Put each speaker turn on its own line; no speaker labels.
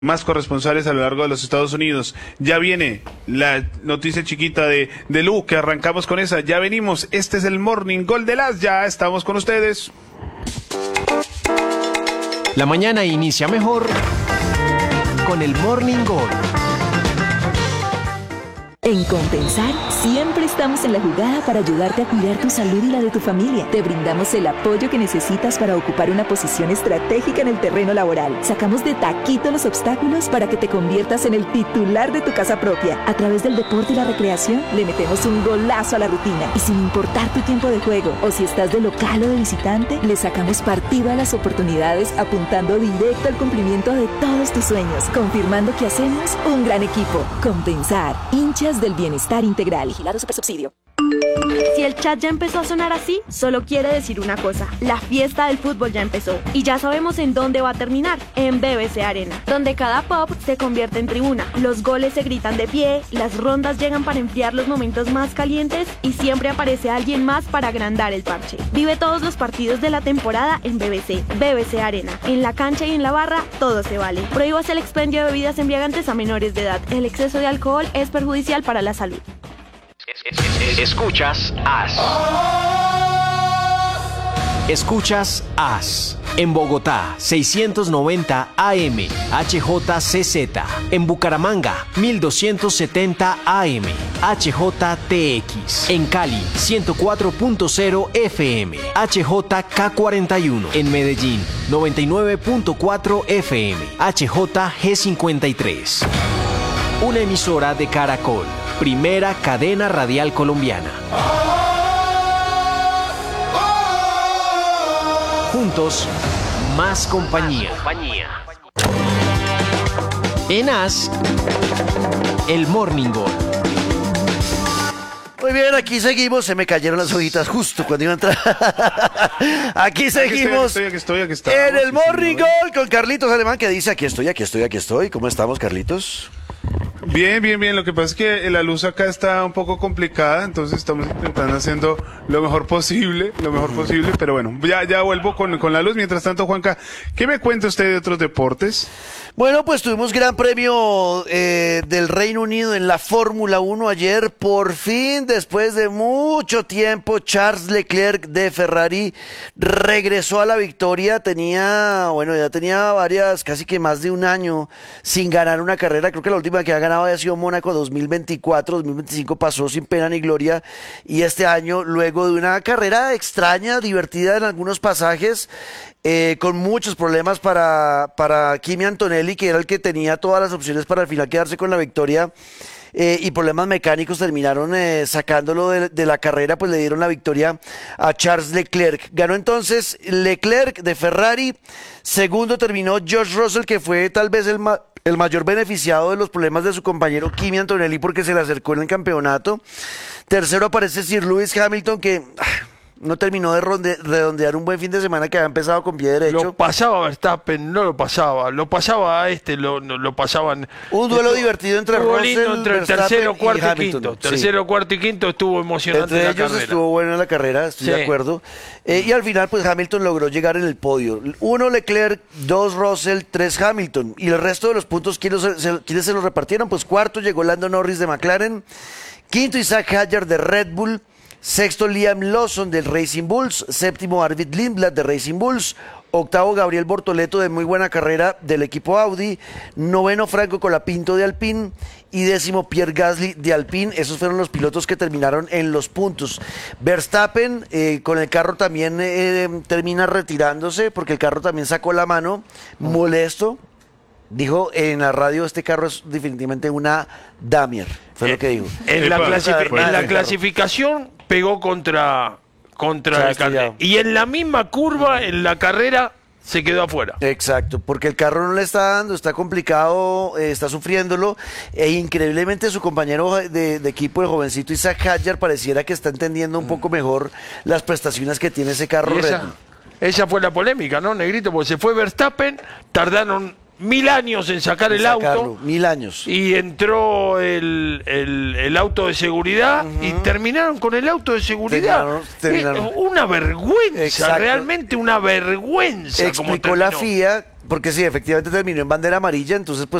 más corresponsales a lo largo de los Estados Unidos. Ya viene la noticia chiquita de Lu, que arrancamos con esa. Ya venimos. Este es el Morning Gol de las. Ya estamos con ustedes.
La mañana inicia mejor con el Morning Gol.
En Compensar, siempre estamos en la jugada para ayudarte a cuidar tu salud y la de tu familia. Te brindamos el apoyo que necesitas para ocupar una posición estratégica en el terreno laboral. Sacamos de taquito los obstáculos para que te conviertas en el titular de tu casa propia. A través del deporte y la recreación, le metemos un golazo a la rutina. Y sin importar tu tiempo de juego, o si estás de local o de visitante, le sacamos partido a las oportunidades, apuntando directo al cumplimiento de todos tus sueños, confirmando que hacemos un gran equipo. Compensar, hinchas del bienestar integral. Vigilado Supersubsidio.
Si el chat ya empezó a sonar así, solo quiere decir una cosa: la fiesta del fútbol ya empezó. Y ya sabemos en dónde va a terminar: en BBC Arena, donde cada pop se convierte en tribuna. Los goles se gritan de pie, las rondas llegan para enfriar los momentos más calientes y siempre aparece alguien más para agrandar el parche. Vive todos los partidos de la temporada en BBC Arena. En la cancha y en la barra, todo se vale. Prohíbas el expendio de bebidas embriagantes a menores de edad. El exceso de alcohol es perjudicial para la salud.
Escuchas AS. Escuchas AS. En Bogotá, 690 AM, HJCZ. En Bucaramanga, 1270 AM, HJTX. En Cali, 104.0 FM, HJK41. En Medellín, 99.4 FM, HJG53. Una emisora de Caracol, primera cadena radial colombiana. Juntos, más compañía. En AS, el Morning Gol.
Muy bien, aquí seguimos. Se me cayeron las hojitas justo cuando iba a entrar. Aquí seguimos.
Aquí estoy.
En el Morning Gol con Carlitos Alemán, que dice: aquí estoy. ¿Cómo estamos, Carlitos?
Bien. Lo que pasa es que la luz acá está un poco complicada, entonces estamos intentando haciendo lo mejor posible, pero bueno, ya vuelvo con la luz. Mientras tanto, Juanca, ¿qué me cuenta usted de otros deportes?
Bueno, pues tuvimos Gran Premio del Reino Unido en la Fórmula 1 ayer. Por fin, después de mucho tiempo, Charles Leclerc de Ferrari regresó a la victoria. Ya tenía casi que más de un año sin ganar una carrera. Creo que la última que ha ganado había sido Mónaco 2024, 2025 pasó sin pena ni gloria. Y este año, luego de una carrera extraña, divertida en algunos pasajes, con muchos problemas para Kimi Antonelli, que era el que tenía todas las opciones para al final quedarse con la victoria, y problemas mecánicos terminaron sacándolo de la carrera, pues le dieron la victoria a Charles Leclerc. Ganó entonces Leclerc de Ferrari. Segundo terminó George Russell, que fue tal vez el mayor beneficiado de los problemas de su compañero Kimi Antonelli, porque se le acercó en el campeonato. Tercero aparece Sir Lewis Hamilton, que no terminó de redondear un buen fin de semana, que había empezado con pie derecho.
Lo pasaba Verstappen, no lo pasaba. Lo pasaba lo pasaban.
Un duelo divertido entre Russell,
entre tercero, cuarto y quinto. Tercero, cuarto y quinto estuvo emocionante la carrera.
Entre ellos estuvo buena la carrera, estoy de acuerdo. Y al final, pues Hamilton logró llegar en el podio. 1 Leclerc, 2 Russell, 3 Hamilton. Y el resto de los puntos, ¿quiénes se los repartieron? Pues cuarto llegó Lando Norris de McLaren. Quinto Isaac Hadjar de Red Bull. Sexto, Liam Lawson del Racing Bulls. Séptimo, Arvid Lindblad de Racing Bulls. Octavo, Gabriel Bortoleto de muy buena carrera del equipo Audi. Noveno, Franco Colapinto de Alpine. Y décimo, Pierre Gasly de Alpine. Esos fueron los pilotos que terminaron en los puntos. Verstappen con el carro también termina retirándose, porque el carro también sacó la mano, molesto. Dijo en la radio: este carro es definitivamente una Damier. Fue lo que dijo.
En la clasificación pegó contra el carro. Y en la misma curva, en la carrera, se quedó afuera.
Exacto, porque el carro no le está dando, está complicado, está sufriéndolo. E increíblemente su compañero de equipo, el jovencito Isaac Hadjar, pareciera que está entendiendo un poco mejor las prestaciones que tiene ese carro.
Esa fue la polémica, ¿no, Negrito? Porque se fue Verstappen, tardaron 1000 años en sacar el auto.
1000 años.
Y entró el auto de seguridad, y terminaron con el auto de seguridad.
Terminaron.
Una vergüenza.
Exacto.
Realmente una vergüenza.
Explicó la FIA porque sí, efectivamente terminó en bandera amarilla, entonces pues